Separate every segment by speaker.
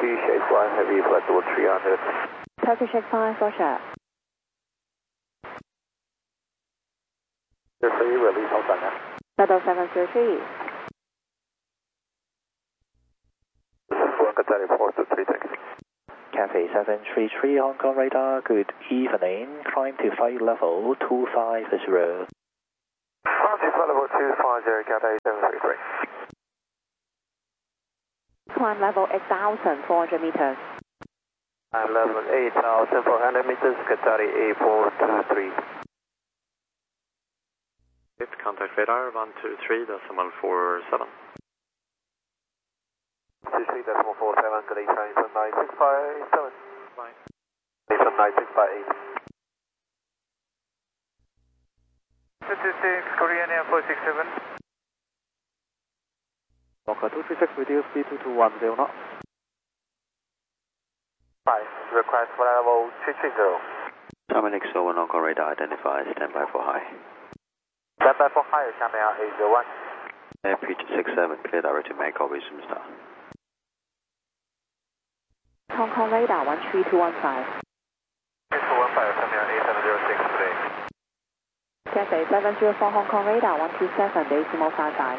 Speaker 1: shape 1 heavy flight level 300.
Speaker 2: Turkish Shape 5, Roger.
Speaker 1: 这是release 好转啊。
Speaker 2: Level 703.
Speaker 1: This is 1 Qatar 423, thank you.
Speaker 3: Cathay 733 Hong Kong radar, good evening. Climb to flight level 250.
Speaker 1: Climb to flight level 250, Cathay 733.
Speaker 2: Climb level 8,400 meters.
Speaker 1: Climb level 8,400 meters, Qatar 8423.
Speaker 4: Contact radar 123.47.
Speaker 1: 23.47, good evening, 9657.
Speaker 4: Bye.
Speaker 1: 9658.
Speaker 5: 226, Korean Air 467.
Speaker 3: Fokker 236, reduce speed to 210 knots.
Speaker 1: 5, request flight level 330.
Speaker 4: Terminix 01 Hong Kong radar, identify, standby for high.
Speaker 1: Standby for high, 下面801.
Speaker 4: Airport 67, clear direct to Bangkok, resume start.
Speaker 2: Hong Kong radar 13215.
Speaker 1: 615, 下面8706 today.
Speaker 2: Cathay 704 Hong Kong radar 127 decimal 55.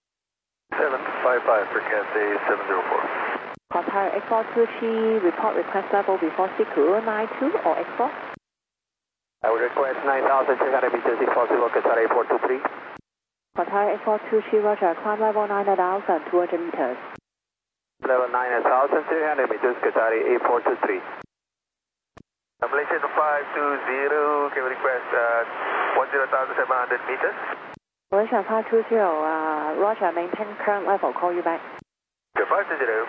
Speaker 1: 755 for Cathay 704.
Speaker 2: Qatar X423 report request level before Siku 92 or X4.
Speaker 1: I would request 9,300 meters default Qatar 8423.
Speaker 2: Qatar X423 Roger, climb level 9,200 meters.
Speaker 1: Level 9,300 meters, Qatar 8423. Malaysian 520, can we request 10,700 meters?
Speaker 2: Malaysia 520, Roger, maintain current level, call you back.
Speaker 1: 520.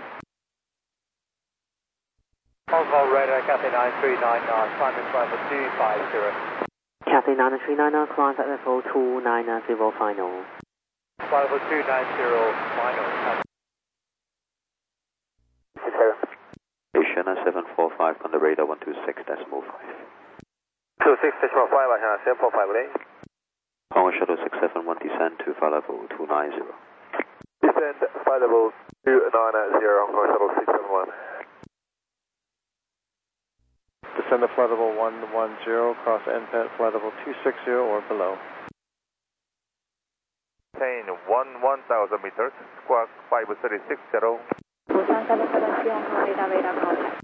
Speaker 5: Hong Kong radar, Cathay 9399, climb to flight level 250.
Speaker 2: Cathay 9399, climb at level 290 final.
Speaker 5: Flight level 290 final.
Speaker 4: Asian 745 on the radar 126.5.
Speaker 1: 26.5 往下 745 lane.
Speaker 4: Hong Kong Shuttle 671 descend to flight level 290.
Speaker 1: Descend flight level 290, Hong Kong Shuttle 671.
Speaker 6: Descend to flight level 110, cross NPAT flight level 260 or below.
Speaker 1: Maintain 1,000 meters, squawk 5360.
Speaker 2: Busan 773 Hong Kong radar contact.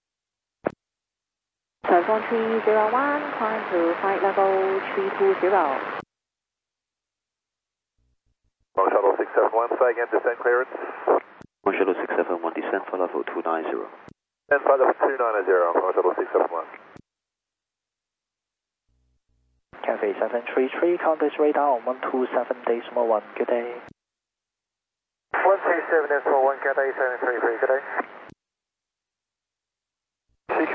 Speaker 2: Telephone 301, climb to flight level 320.
Speaker 1: Hong Shuttle 671, say again, descent clearance.
Speaker 4: Hong Shuttle 671 descend flight level 290.
Speaker 1: Descend flight level 290, Hong Shuttle 671.
Speaker 3: Cathay 733, contact radar on 127.1, good day.
Speaker 1: 137.1, Cathay 733, good day. CQ?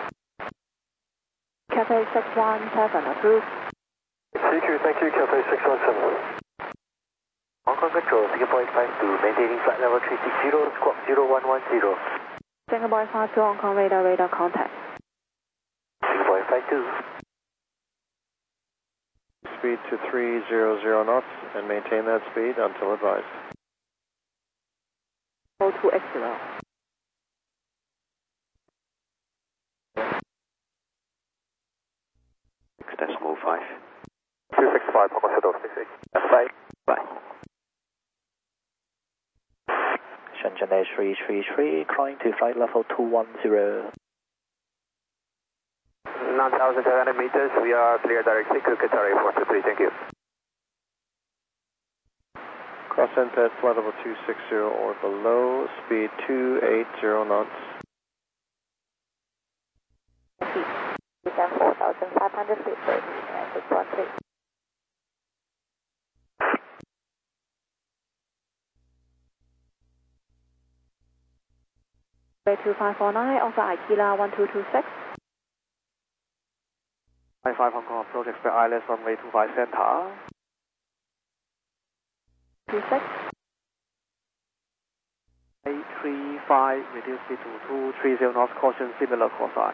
Speaker 2: Cathay 617, approved.
Speaker 1: CQ, thank you, Cathay 617. Hong Kong Control, Singapore 852, maintaining flight level 360, squawk 0110.
Speaker 2: Singapore 52 Hong Kong radar contact.
Speaker 1: Singapore 852.
Speaker 6: Speed to 300 knots and maintain that speed until advised.
Speaker 2: 02X0.
Speaker 4: Decimal 5.
Speaker 1: 265, Hong Kong Shuttle 68. Bye.
Speaker 4: Bye.
Speaker 3: Shenzhen A333, climb to flight level 210.
Speaker 1: 9,700 meters, we are clear direct to Qatar 8423, thank you.
Speaker 6: Cross NPAT flight level 260 or below, speed 280 knots.
Speaker 2: 4,500 feet, and 613. Bay 2549, Alpha Aquila 1226.
Speaker 3: 55 Hong Kong approach expect ILS runway 25 center.
Speaker 2: 26.
Speaker 3: 835, reduce speed to 230 knots, caution similar course I.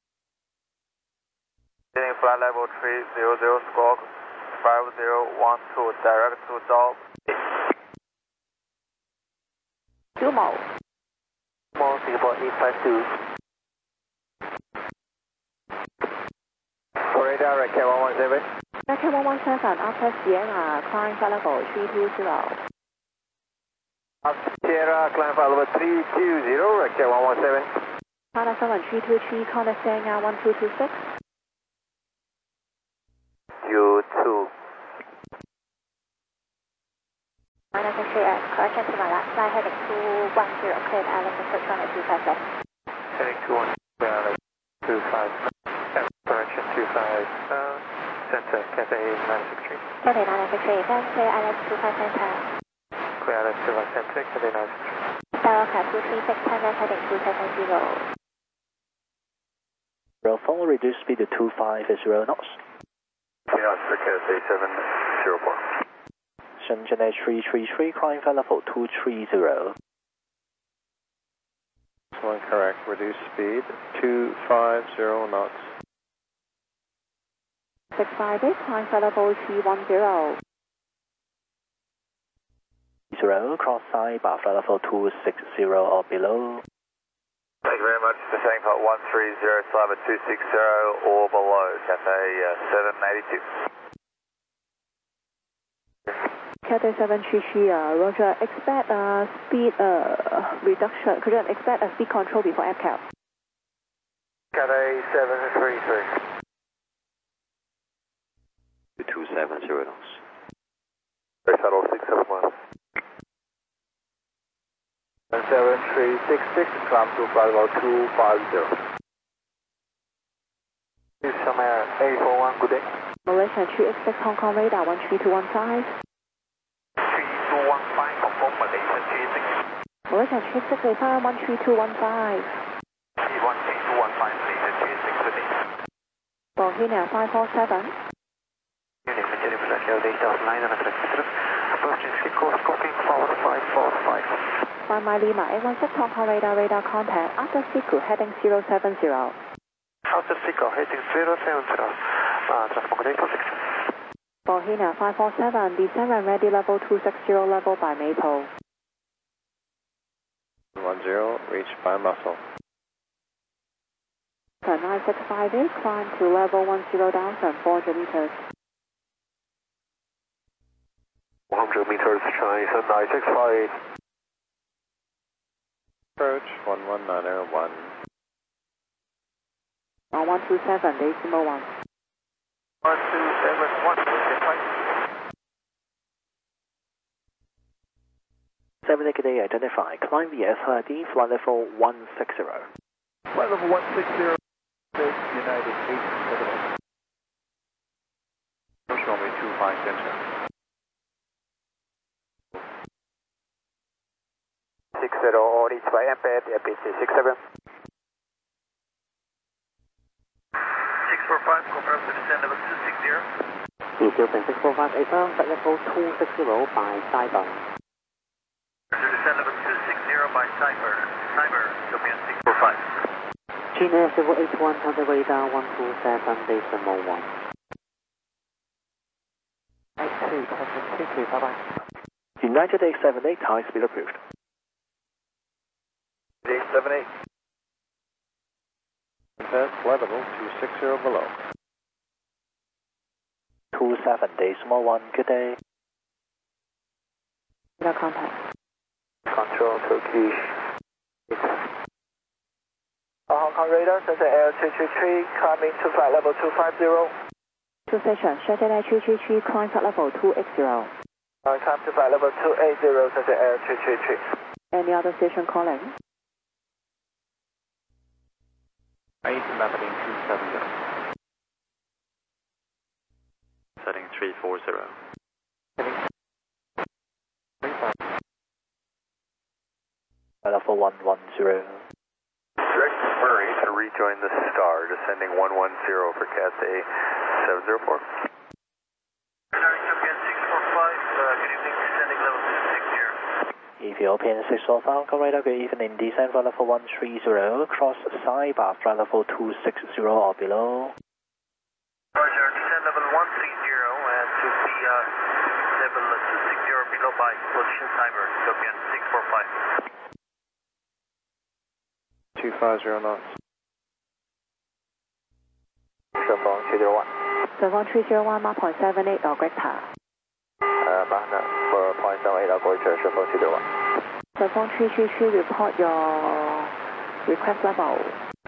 Speaker 1: Getting flight level 300, squawk 5012, direct to Dog.
Speaker 2: Sumo.
Speaker 1: More Singapore 852.
Speaker 6: Radar, Red Cat 117.
Speaker 2: Red Cat 117, after Sierra, climb flight level 320.
Speaker 6: Sierra, climb flight level 320, Red Cat 117.
Speaker 2: China 7323, contact Sierra 1226.
Speaker 1: U2.
Speaker 7: China 68, correction to my last flight, heading 210, clear island, approach runway 257.
Speaker 5: Heading 210, island 257. Correction 25, center, Cathay 963.
Speaker 7: Cathay 963, then clear island 25 center.
Speaker 5: Clear island 25 center, Cathay 963.
Speaker 7: Sierra 236, Tango heading 270.
Speaker 3: Phone reduce speed to 250 knots.
Speaker 1: Cathay 704.
Speaker 3: Shenzhen Edge 333, climb flight level 230.
Speaker 6: This one correct. Reduce speed 250 knots.
Speaker 2: 658, climb flight level 310.
Speaker 3: 0, cross side, bar flight level 260 or below.
Speaker 1: Thank you very much. Descending flight 130, Sliver 260 or below, Cathay 782.
Speaker 2: Cathay 733, Roger, expect speed reduction, could you expect a speed control before APCAP?
Speaker 1: Cathay 733.
Speaker 4: 270 knots.
Speaker 1: Shuttle 671. 7366, climb to flight level 250. Summer 841, good day.
Speaker 2: Malaysia 386, Hong Kong radar 13215.
Speaker 1: 3215, confirm Malaysia 386.
Speaker 2: Malaysia 386, verify 13215.
Speaker 1: 13215, Malaysia 386, good day.
Speaker 2: Bohemia 547.
Speaker 1: Unit Magellan Malaysia, data of 900 approaching Cisco, scoping forward 545.
Speaker 2: 1 mile Lima 816, Hong Kong radar contact, after Cisco heading 070.
Speaker 1: After Cisco, heading 070, transmogulator 6.
Speaker 2: Bohemia 547, descend and ready level 260 level by Maple.
Speaker 6: 10, reach by Muscle.
Speaker 2: 9658, climb to level 10 down from 400 meters.
Speaker 1: 100 meters, Chinese 9658.
Speaker 6: Approach 11901.
Speaker 2: 1127, decimal 1.
Speaker 1: 1271,
Speaker 3: 7 day identify, climb the SID, flight level 160.
Speaker 1: flight level 160, United 878.
Speaker 6: Approach runway 25 center.
Speaker 1: 60, all reached by MPAD, APC 67. 645, confirm to descend level 260.
Speaker 2: East Open 645, April, flight level 260 by Cyber.
Speaker 1: To descend level 260 by Cyber, European 645.
Speaker 2: China 781, on the radar 127, decimal 1.
Speaker 1: Bye-bye.
Speaker 3: United 878, high speed approved.
Speaker 1: 878.
Speaker 6: Test flight level 260 below.
Speaker 3: 27, decimal 1, good day.
Speaker 2: Radar contact.
Speaker 1: Control Turkish. Hong Kong radar, Center Air 223, climbing to flight level 250.
Speaker 2: Two stations, Shenzhen Air 333, climb flight level 280.
Speaker 1: Climb to flight level 280, Center Air 233.
Speaker 2: Any other station calling?
Speaker 6: 8 leveling 270.
Speaker 4: Setting 340.
Speaker 3: Level 110.
Speaker 1: Direct Murray to rejoin the Star, descending 110 for Cathay 704. European 645, good evening, descending level 260.
Speaker 3: Ethiopian 645, Hong Kong radar, good evening, descend flight level 130, cross side, bar flight level 260 or below.
Speaker 1: Roger, descend level 130 and to be level 260 below by position timer, European 645.
Speaker 6: 250 knots.
Speaker 1: 顺风301.
Speaker 2: 顺风301 Mach 0.78 or greater.
Speaker 1: Mahana for 0.78 or greater, 顺风301.
Speaker 2: 顺风333 report your request level.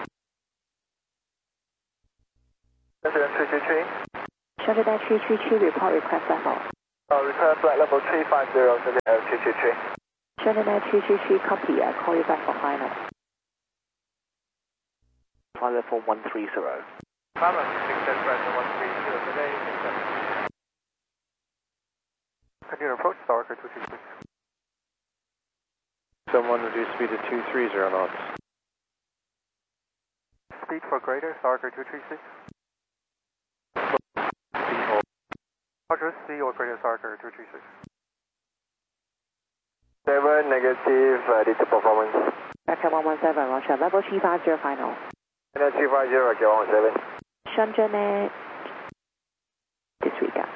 Speaker 1: 333.
Speaker 2: 333 report request level.
Speaker 1: Request flight level 350, send air 333.
Speaker 2: 333 copy, I'll call you back for final.
Speaker 3: Flight level 130.
Speaker 5: Papa 6 right 130 today, 67.
Speaker 1: Continue approach, Starker 236.
Speaker 6: Someone reduce speed to 230 knots.
Speaker 1: Speed for greater, Starker 236. Roger, C or greater, Starker 236. 7 negative, data performance.
Speaker 2: Vector 117, Roger, level 350 final.
Speaker 1: And 350, Vector 117.
Speaker 2: Shenzhen disregard.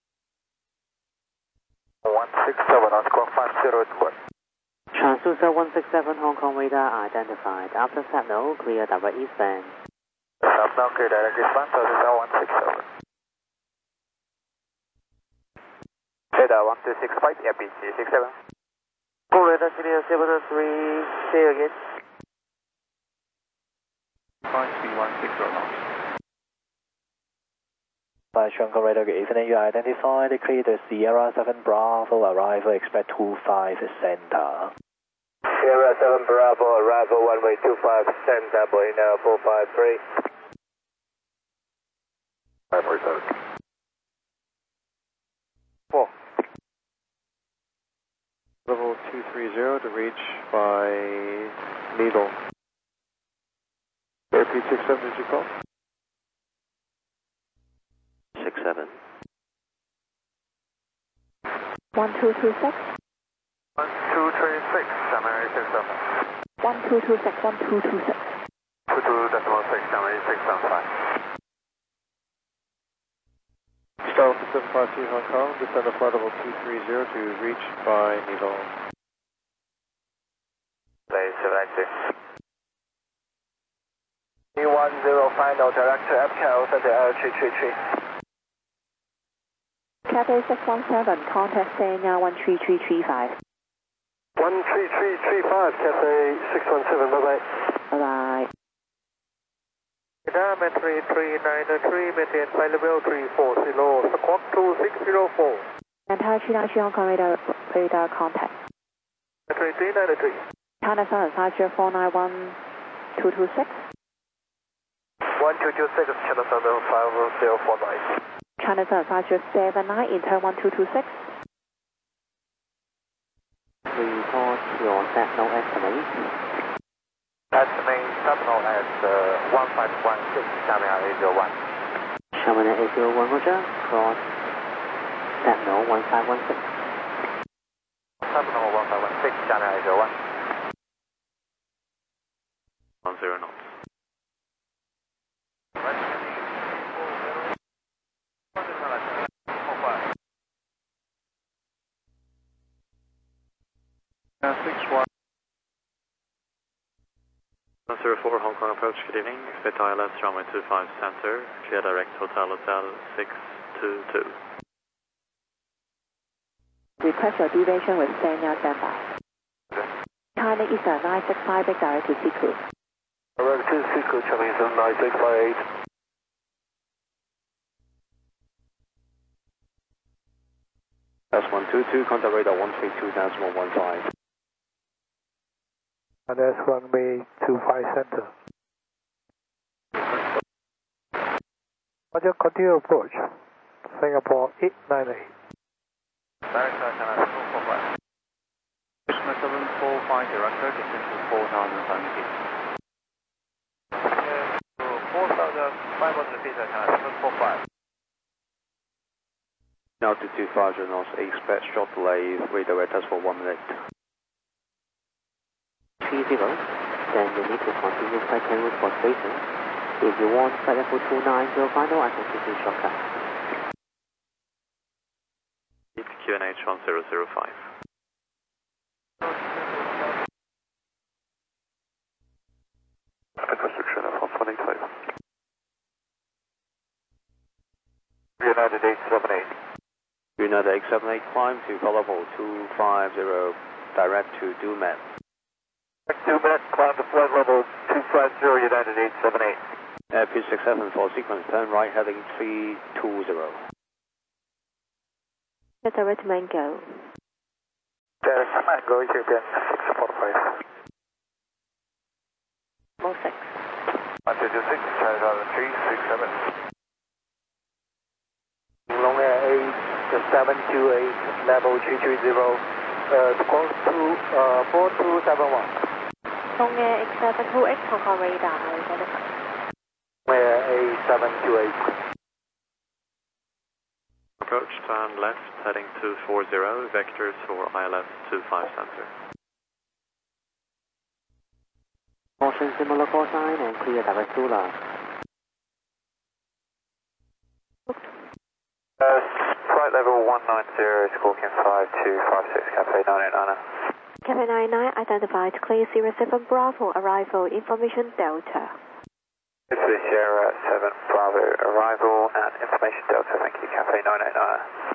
Speaker 1: 167 on squawk 5021.
Speaker 8: Transducer 167 Hong Kong radar identified. After signal, clear direct eastbound.
Speaker 1: Now clear direct eastbound, Transducer 167. Radar 1265, APC 67. Go radar clear 703, say again. Fine speed 160 knots.
Speaker 3: By Shanghai Radar, good evening. You identified clear the Sierra 7 Bravo arrival, expect 25 center.
Speaker 1: Sierra 7 Bravo, arrival runway 25 center, Boeing 453. 547. 4.
Speaker 6: Level 230 to reach by Needle. Airpeed 67, did you call?
Speaker 4: 67.
Speaker 2: 1226.
Speaker 1: 1236, Shanghai 67.
Speaker 2: 1226, 1226.
Speaker 1: 22.6, Shanghai 675.
Speaker 6: Star 752 Hong Kong, descend to flight level 230 to reach by Needle.
Speaker 1: Base 792. 310 final, direct to FCAL, set to L333.
Speaker 2: Cathay 617, contact Sanya 13335.
Speaker 1: 13335, Cathay 617, bye-bye.
Speaker 2: Bye-bye.
Speaker 5: Radar 3393, maintain flight level 340, squawk 2604.
Speaker 2: Entire 393 Hong Kong radar contact.
Speaker 5: 3393.
Speaker 2: China 750 491 226.
Speaker 1: 1226, Channel 75049.
Speaker 2: China 75079, intern 1226.
Speaker 8: Report your signal estimate.
Speaker 1: Estimate terminal at 1516, Terminal 801.
Speaker 8: Terminal 801, Roger. Cross signal 1516.
Speaker 1: Terminal 1516, Terminal 801.
Speaker 4: 10 knots.
Speaker 6: Now 61.
Speaker 4: 104 Hong Kong approach, good evening. Expect ILS runway 25 center, clear direct Hotel 622.
Speaker 2: Request your deviation with Sanya standby. China Eastern 965, big direct to Siku.
Speaker 1: Direct to Siku, China Eastern 9658.
Speaker 4: S122, contact radar 132,115.
Speaker 5: And that's runway 25 center. Roger, continue approach. Singapore 898.
Speaker 1: Direct to China 745.
Speaker 4: Krishna 745, director, descend to 4,000 feet.
Speaker 1: 4,500 feet, China 745.
Speaker 4: Now to 250 knots, expect short delay, radar test for 1 minute.
Speaker 8: 30, then you need to continue flight 10 route for station. If you want flight level 290 final, I can give you shortcut.
Speaker 4: QNH 1005.
Speaker 1: United 878.
Speaker 6: United 878, climb to flight level 250, direct to Dumet.
Speaker 1: 2 minutes, climb to flight level 250, United 878.
Speaker 6: Airbus 67 for sequence, turn right heading 320.
Speaker 2: Direct Mango.
Speaker 1: Direct Mango, European 645.
Speaker 2: Mode 6.
Speaker 1: 1226, Charlie Island 367.
Speaker 3: Long Air 8728, level 330, squawk 4271.
Speaker 7: Long Air X728, Hong Kong radar, identify.
Speaker 3: Long Air 8728.
Speaker 4: Approach, turn left, heading 240, vectors for ILS 25 center.
Speaker 8: Caution similar call sign and clear direct to left.
Speaker 1: Flight level 190, squawking 5256, Cafe 989.
Speaker 2: Cafe 99 identified, clear Sierra 7 Bravo, arrival, information Delta.
Speaker 1: This is Sierra 7 Bravo, arrival and information Delta, thank you, Cafe 989.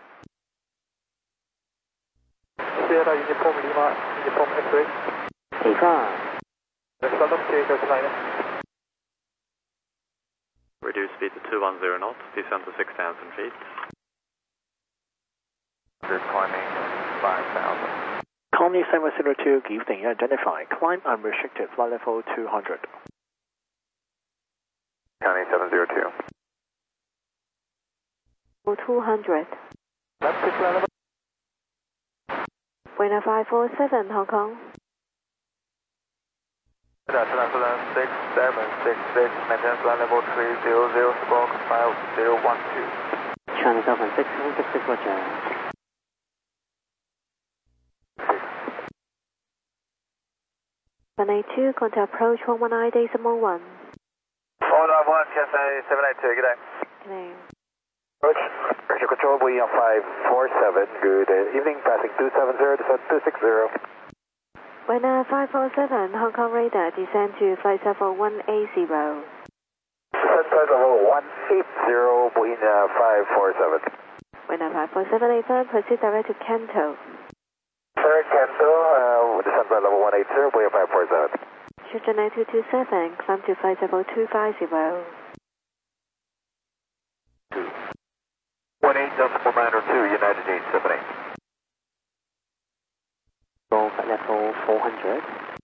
Speaker 5: Sierra Uniform Lima, Uniform X-ray.
Speaker 8: Take off.
Speaker 5: Start up K39.
Speaker 4: Reduce speed to 210 knots, descend to 6,000 feet.
Speaker 1: Climbing 5,000.
Speaker 3: Comedy 702, good evening, identify, climb unrestricted, flight level 200.
Speaker 1: County 702.
Speaker 2: 200.
Speaker 5: Left to flight level.
Speaker 2: Buena 547, Hong Kong.
Speaker 1: Atlantis 6766, maintain flight level 300, squawk 5012.
Speaker 8: China Southern 666, Roger.
Speaker 2: Two, contact approach 119.1.
Speaker 1: 491, Cafe 782, good day.
Speaker 2: Good day.
Speaker 1: Approach, pressure control, we on 547, good evening, passing 270, descent 260.
Speaker 2: Buena 547, Hong Kong radar, descend to flight level 180.
Speaker 1: Descent flight level 180, Buena 547.
Speaker 2: Buena 547, affirm, proceed direct to Kanto.
Speaker 1: Sir, Kanto, descent flight level 180, Buena 547.
Speaker 2: Shenzhen 9227, climb to flight level 250.
Speaker 1: 18.902, United 878.
Speaker 8: Go flight level 400.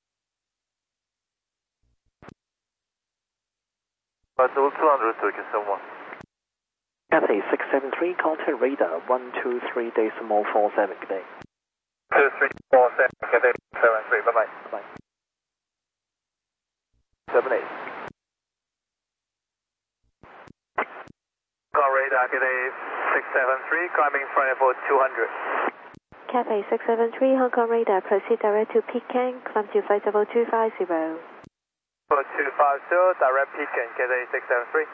Speaker 1: Flight level 200, Turkish 71.
Speaker 3: Cathay 673, contact radar 123.47, good day.
Speaker 1: 2347, Cathay 73, bye-bye.
Speaker 3: Bye.
Speaker 1: 78. Call radar, Cathay 673, climbing flight level 200.
Speaker 2: Cathay 673, Hong Kong radar, proceed direct to Peking, climb to flight level 250.
Speaker 1: 250, direct Peking, Cathay 673.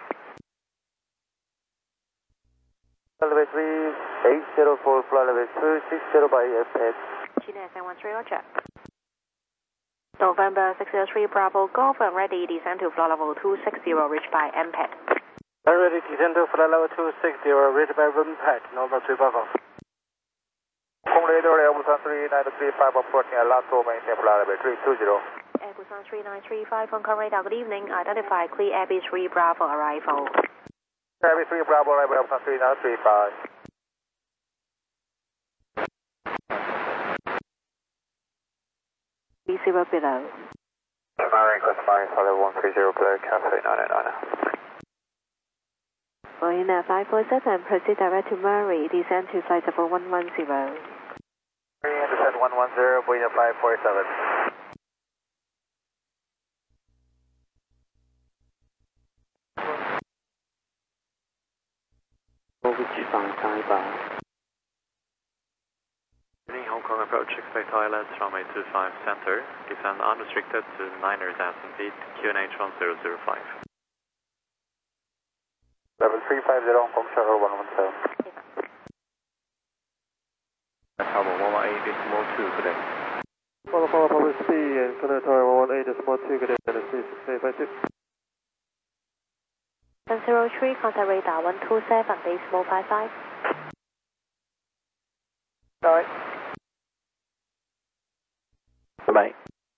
Speaker 1: Flight level 3804, flight level 260 by airpad.
Speaker 7: China 713, Roger. November 603, Bravo, Golf, and ready, descend to flight level 260, reached by MPAD.
Speaker 5: Ready, descend to flight level 260, reached by MPAD, November 3 Bravo. Hong radar, Airbus 3935, approaching Alato, maintain flight level 320.
Speaker 7: Airbus 3935, Hong Kong radar, good evening, identify, clear Airbus 3 Bravo, arrival.
Speaker 5: Airbus 3 Bravo, arrival, Airbus 3935.
Speaker 2: B0 below.
Speaker 1: Marine classifying flight level 130 below, Cafe 989.
Speaker 2: Buena 547, proceed direct to Murray, descend to flight level 110.
Speaker 1: Descent 110, Buena 547.
Speaker 8: Norwich by Cyber.
Speaker 4: Hong Kong approach, expect ILS runway 25 center, descend unrestricted to 9,000 feet, QNH 1005.
Speaker 1: Level 350, Hong Kong Charter 117.
Speaker 6: Tower 118.2, good day.
Speaker 5: Follow public speed and Canada Tower 118.2, good day, Tennessee 685.
Speaker 7: 3103, contact radar 127, decimal 55.
Speaker 1: Alright.
Speaker 3: Bye-bye.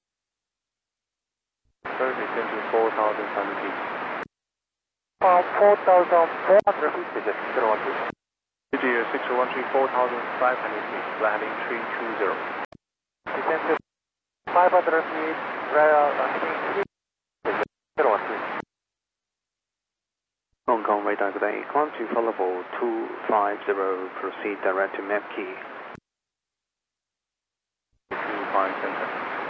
Speaker 6: Sorry, descend to 4,500 feet.
Speaker 1: 4,400 feet, is it? 012.
Speaker 6: Goodyear 6013, 4,500 feet, flat heading 320.
Speaker 1: Descend to 500 feet, heading 012.
Speaker 6: Hong Kong radar good day, climb to flight level 250, proceed direct to map key. 25 center.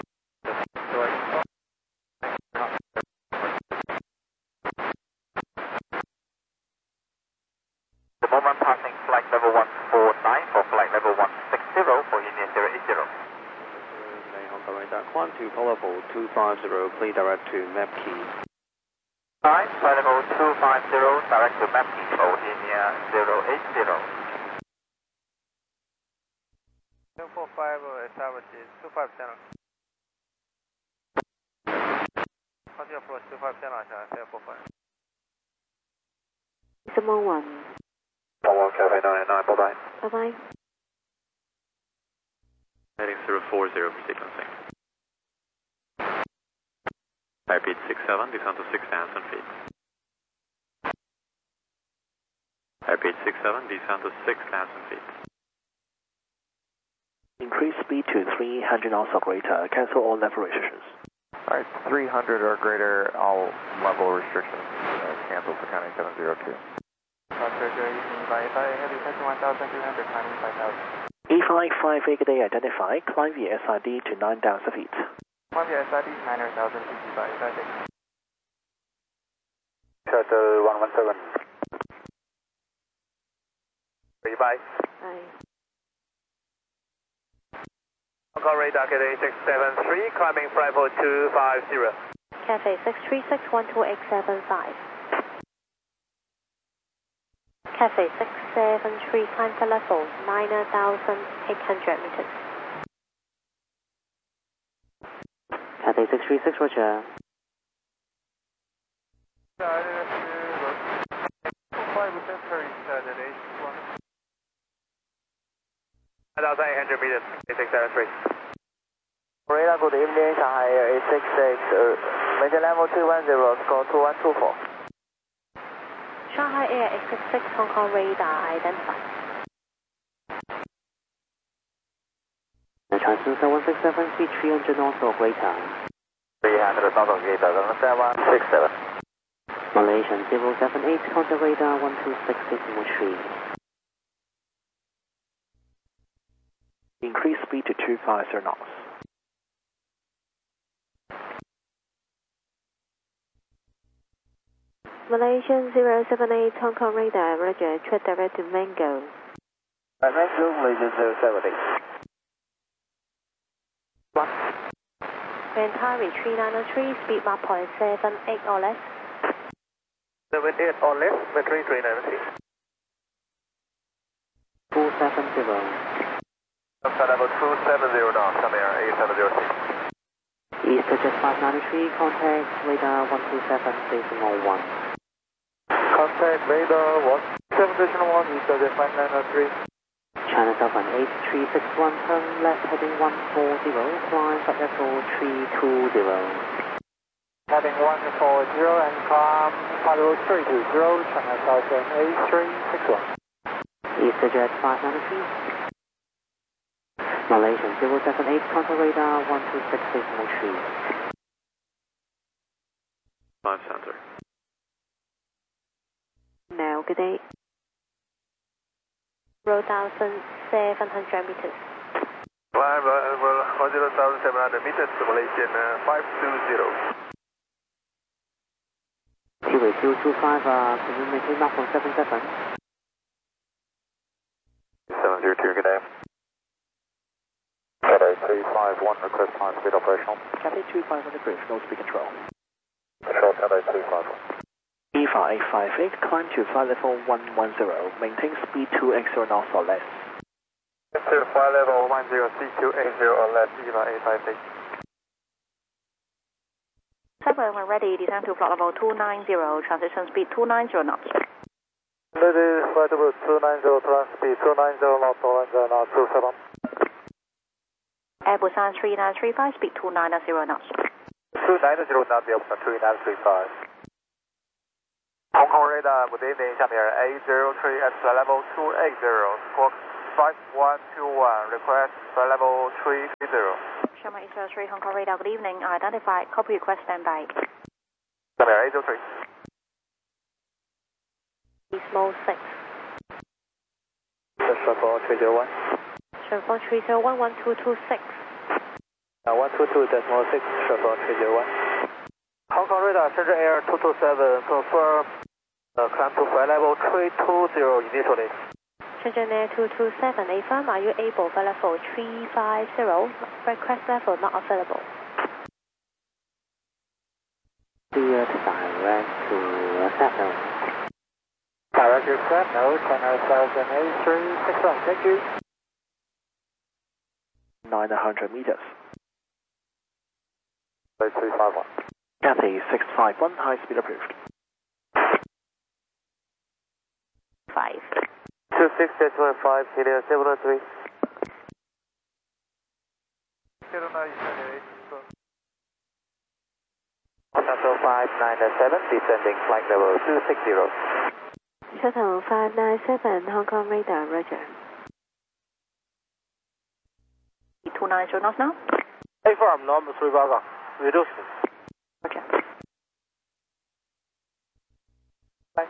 Speaker 5: The moment passing flight level 149 for flight level 160 for Union 080.
Speaker 6: Hong Kong radar, climb to flight level 250, please direct to map key.
Speaker 5: Flight level 250, direct to map key for Union 080. 245 establish 25 channel. Continue approach 25 channel, 45.
Speaker 2: Simon 1.
Speaker 5: 11 Cafe 99, bye-bye.
Speaker 2: Bye-bye.
Speaker 4: Heading 040 for sequencing. Airspeed 67, descend to 6,000 feet. Airspeed 67, descend to 6,000 feet.
Speaker 3: Increase speed to 300 knots or greater. Cancel all level restrictions.
Speaker 1: Alright, 300 or greater, all level restrictions canceled for counting 702.
Speaker 3: E558 good day identified, climb via SID to 9,000 feet.
Speaker 1: Climb via SID to 9,000 feet by SID.
Speaker 5: Shuttle 117. Bye.
Speaker 2: Bye.
Speaker 5: Hong Kong radar KA 673, climbing flight level 250.
Speaker 7: Cafe 636, 12875. Cafe 673, climb to level 9,800 meters.
Speaker 8: Cathay 636, roger.
Speaker 5: 9,800 meters, 673.
Speaker 1: Radar, good evening, Shanghai Air 866, maintain level 210, score 2124.
Speaker 7: Shanghai Air 866, Hong Kong radar identified.
Speaker 8: Transfer 167, speed 300 knots or greater.
Speaker 1: 300 knots or greater, 767.
Speaker 8: Malaysian 078, contact radar 126, decimal 3.
Speaker 3: Increase speed to 250 knots.
Speaker 2: Malaysian 078, Hong Kong radar, roger, tread direct to Mango.
Speaker 1: Mango, Malaysian 078.
Speaker 7: Ventari 3903, speed mark 0.78 or less.
Speaker 5: 78 or less, battery 393.
Speaker 8: 470.
Speaker 5: Flight level 270 now, come here, 8706.
Speaker 8: EasterJet 593, contact radar 127, decimal 1.
Speaker 1: Contact radar 127.1, EasterJet 593.
Speaker 8: China Southern 8361, turn left heading 140, climb flight level 320.
Speaker 1: Heading 140 and climb flight level 320, China Southern 8361.
Speaker 8: EasterJet 593. Malaysian 078, contact radar 126, decimal 3.
Speaker 4: 5 center.
Speaker 2: Now, good day.
Speaker 7: 1,700 meters.
Speaker 5: Climb level 1,700 meters, Malaysian 520.
Speaker 8: Seaway 225, can you maintain Mach 177?
Speaker 5: 702, good day. Cathay 351, request time speed operational.
Speaker 3: Cathay 2500 brief, no speed control.
Speaker 5: Control Cathay 351.
Speaker 3: E558, climb to flight level 110, maintain speed 280 knots or less.
Speaker 5: To flight level 10, C280 or less, EVA 858.
Speaker 7: 7, when ready, descend to flight level 290, transition speed 290 knots.
Speaker 5: Ready, flight level 290, transition speed 290 knots, 27.
Speaker 7: Airbus 3935, speed 290 knots.
Speaker 5: 290 knots, Airbus 3935. Hong Kong radar, good evening, 下面 803 at flight level 280, squawk 5121, request flight level 330.
Speaker 7: Sherman 803, Hong Kong radar, good evening, identified, copy request standby.
Speaker 5: 下面 803.
Speaker 7: Small 6.
Speaker 3: Shuffle 301.
Speaker 7: Shuffle 301, 1226.
Speaker 3: 122.6, Shuffle 301.
Speaker 5: Hong Kong radar, Shenzhen Air 227, confirm climb to flight level 320 initially.
Speaker 7: Shenzhen Air 227, affirm, are you able for level 350? Request level not available.
Speaker 8: Clear direct to Satnam.
Speaker 5: Direct to Satnam, China 108361, thank you.
Speaker 3: 900 meters.
Speaker 5: 351.
Speaker 3: Cathay 651, high speed approved.
Speaker 7: 5.
Speaker 5: 26.5, Helio 703. Shuttle 597, descending flight level 260.
Speaker 2: Shuttle 597, Hong Kong radar, roger.
Speaker 7: 290 knots now.
Speaker 5: Affirm, number 3 reduce.
Speaker 7: Roger.
Speaker 5: Bye.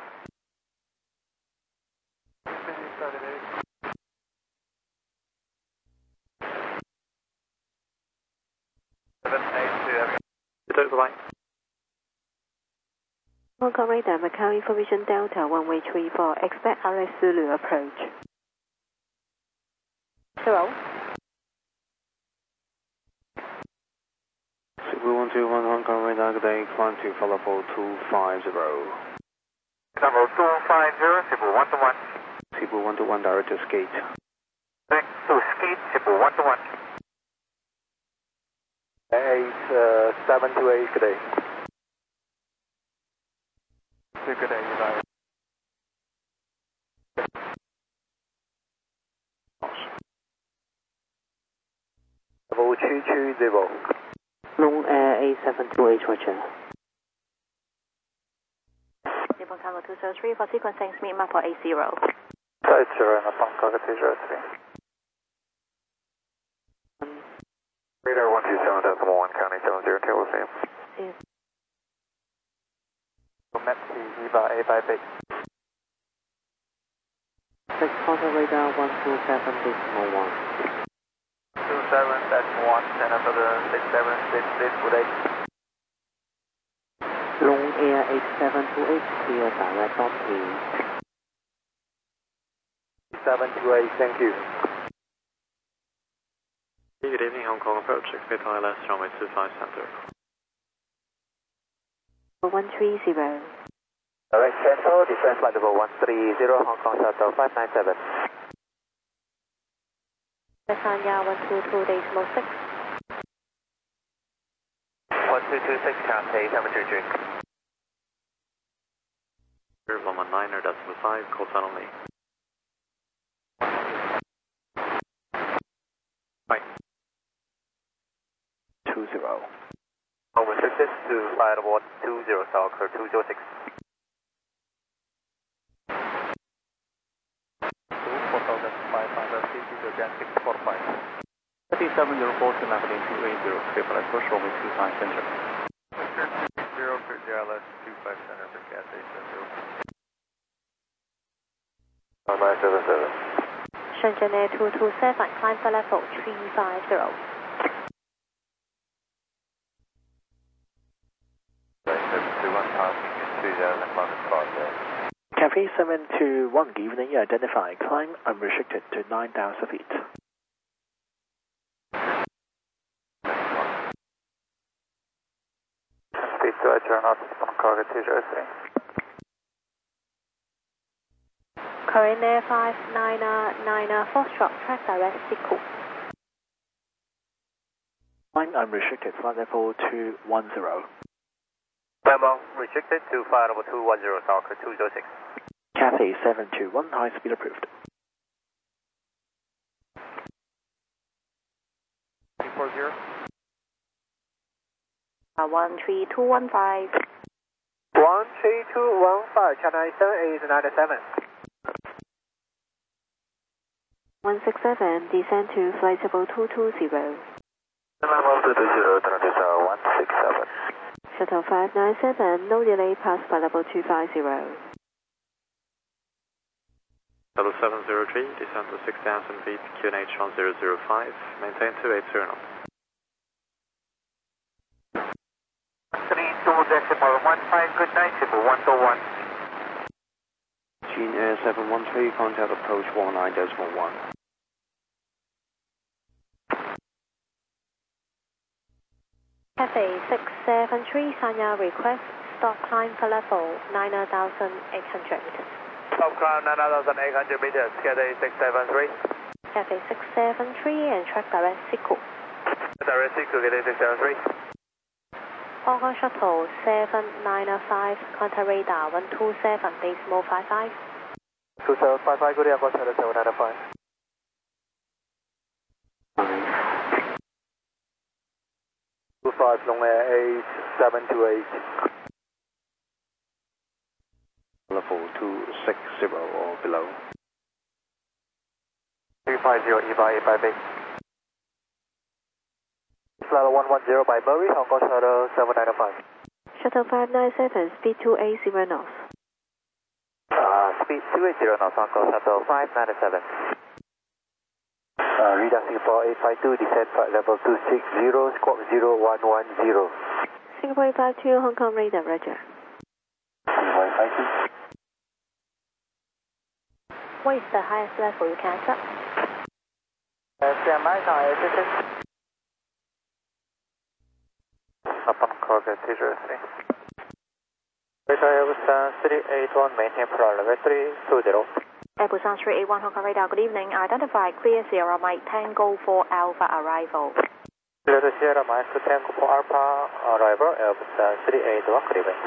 Speaker 4: 782.
Speaker 2: Hong Kong radar, Macau information Delta, runway 34, expect RS Zulu approach.
Speaker 7: 0.
Speaker 6: Cebu 121 Hong Kong radar, good day, climb to follow 250.
Speaker 5: Number 250, Cebu 121.
Speaker 6: Cebu 121 direct to Skate.
Speaker 5: Next to Skate, Cebu 121. 728, good day. Good day, United. Level 220.
Speaker 8: Long Air A728, roger.
Speaker 7: Nippon Tower 203 for sequencing, meet map for A0.
Speaker 5: Side 0 and upon target 03. Radar 127.1, county 702, we'll see you.
Speaker 2: Yes.
Speaker 5: Metsi, Viva, A by B.
Speaker 8: 6 Hong Kong radar 127.1.
Speaker 5: 27-1, and after the 676, good day.
Speaker 8: Long Air 8728, clear direct on me.
Speaker 5: 728, thank you.
Speaker 4: Good evening, Hong Kong approach, expect ILS, runway 25 center.
Speaker 2: 130.
Speaker 5: Direct Central, descent flight level 130, Hong Kong Shuttle 597.
Speaker 7: Sanya 122.6.
Speaker 5: 1226, Cathay 733.
Speaker 4: 119.5, call sign only. Right.
Speaker 3: 20.
Speaker 5: Over 6 to flight level 20, South 206. 4,500 feet to Jan 645. 3704 to Navigating 280, stabilize first runway 25 center. 0 for JLS 25 center for Cathay 70. 977.
Speaker 7: Shenzhen Air 227, climb for level 350.
Speaker 3: Cathay 721, good evening, identify, climb unrestricted to 9,000 feet.
Speaker 5: Speed to turn off on cargo 203.
Speaker 7: Korean Air 599, Foxtrot, track direct, Siku.
Speaker 3: Climb unrestricted, flight level 210.
Speaker 5: Memo, restricted to flight level 210, Falcon 206.
Speaker 3: Cathay 721, high speed approved.
Speaker 5: 340.
Speaker 7: 13215.
Speaker 5: 13215, Channel 7 is 97.
Speaker 2: 167, descend to flight level 220.
Speaker 1: Memo 220, Toronto 167.
Speaker 2: Shuttle 597, no delay past flight level 250.
Speaker 4: Level 703, descend to 6,000 feet, QNH 1005, maintain 280 knots.
Speaker 5: 32.15, good night, Civil 121.
Speaker 6: Gene Air 713, contact approach 19.1.
Speaker 7: Cathay 673, Sanya request, stop climb for level 9,800 meters.
Speaker 5: Stop climb 9,800 meters, Cathay 673.
Speaker 7: Cathay 673 and track direct Siku.
Speaker 5: Direct Siku, Cathay 673.
Speaker 7: Hong Kong Shuttle 795, contact radar 127, decimal 55.
Speaker 1: 2755, good day, Hong Kong Shuttle 795. 25, long air 8728.
Speaker 6: Level 260 or below.
Speaker 1: 350, EVA 858. Flight 110 by Murray, Hong Kong Shuttle 795.
Speaker 2: Shuttle 597, speed 280 knots.
Speaker 1: Speed 280 knots, Hong Kong Shuttle 597. Radar Singapore 852, descend flight level 260, squawk 0110.
Speaker 2: Singapore 852, Hong Kong radar, roger.
Speaker 1: Singapore 852.
Speaker 7: What is the highest level you can accept?
Speaker 1: Stand by, assistance. Upon correct T03. Radar Airbus 381, maintain flight level 320.
Speaker 7: Airbus 381 Hong Kong radar, good evening. Identify clear Sierra Mike Tango 4 Alpha arrival.
Speaker 1: Clear to Sierra Mike Tango 4 Alpha arrival, Airbus 381, good evening.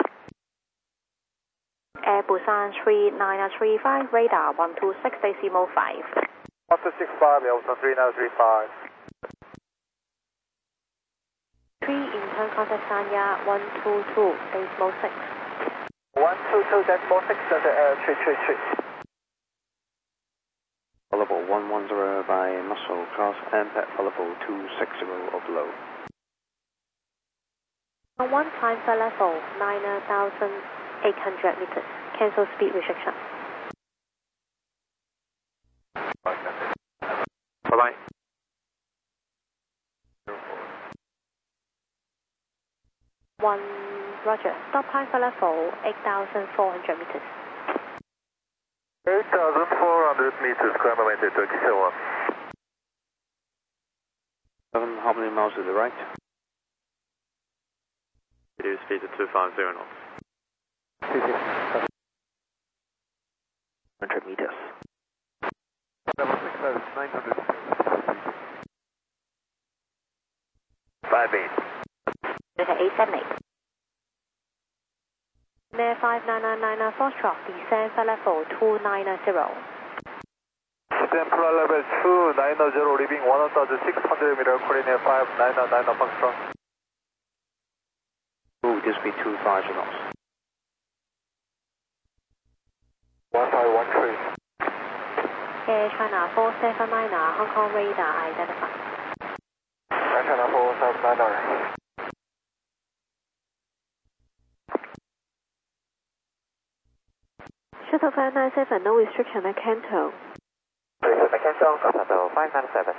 Speaker 7: Airbus 3935 radar 126 decimal 5.
Speaker 5: 1265, Airbus 3935.
Speaker 7: 3 intern contact Sanya 122 decimal 6.
Speaker 5: 122 decimal 6, 333.
Speaker 6: Level 110 by Muscle Cross and at level 260 or below.
Speaker 7: On one time for level 9,800 meters. Cancel speed restriction.
Speaker 4: Bye-bye.
Speaker 7: Roger. Stop time for level 8,400 meters.
Speaker 5: 8,400 meters, climb momentum 27.
Speaker 6: 7, how many miles to the right?
Speaker 4: Reduce speed to 250 knots.
Speaker 3: 100 meters.
Speaker 5: Level 6 900. 58.
Speaker 7: Delta 878. Air 599 Foxtrot, descend for level 290.
Speaker 5: Descend flight level 290, leaving 1,600 meters, Korean Air 599 Foxtrot.
Speaker 6: Will this be 25 knots?
Speaker 5: 1513.
Speaker 7: Air China 479, Hong Kong radar identified.
Speaker 5: Air China 479.
Speaker 2: Shuttle 597, no restriction at Canton.
Speaker 1: Shuttle 597.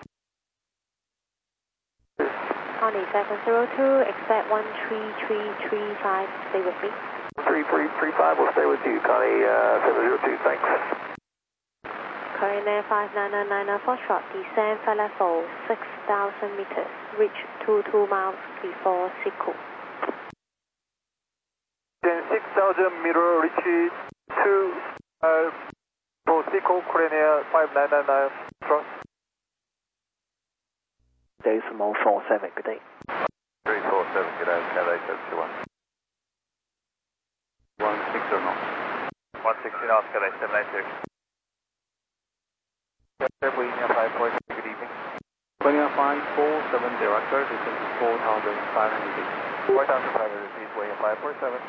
Speaker 7: Connie 702, expect 13335, stay with me.
Speaker 1: 3335 will stay with you, Connie 702, thanks.
Speaker 7: Korean Air 599 Foxtrot, descend for level 6,000 meters, reach 22 miles before Siku.
Speaker 5: Then 6,000 meters, reach 2 for Siku, Korean Air 599 Foxtrot.
Speaker 3: Decimal 47, good day.
Speaker 5: 347, good day, Cathay 721. Queen Oscar, 792.
Speaker 6: Bolivia 547, good evening. Bolivia 547, director, distance is 4,500 feet. 4,500 feet, Bolivia 547.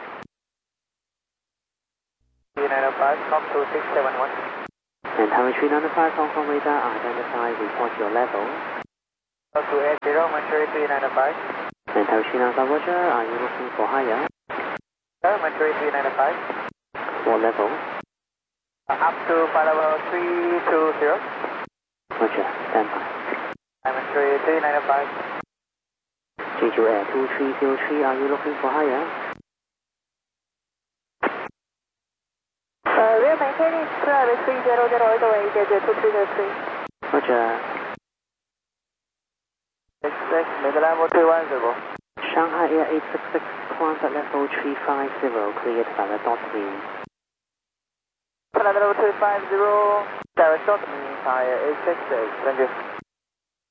Speaker 1: 395, come to 671.
Speaker 8: And Tower 395, Hong Kong radar, identify, report your level.
Speaker 1: Up to 80, Mercury 395.
Speaker 8: And Tower 395, Roger, are you looking for higher?
Speaker 1: Mercury 395.
Speaker 8: What level?
Speaker 1: Up to flight level 320.
Speaker 8: Roger, stand by.
Speaker 1: Mercury 395.
Speaker 8: Jeju Air 2303, are you looking for higher?
Speaker 2: We're maintaining flight 300 all the way, Jeju 2303.
Speaker 8: Roger.
Speaker 1: Level 310.
Speaker 8: Shanghai Air 866, climb at level 350, cleared by dot mean.
Speaker 1: Flight level 350, direct dot mean, higher 866, thank you.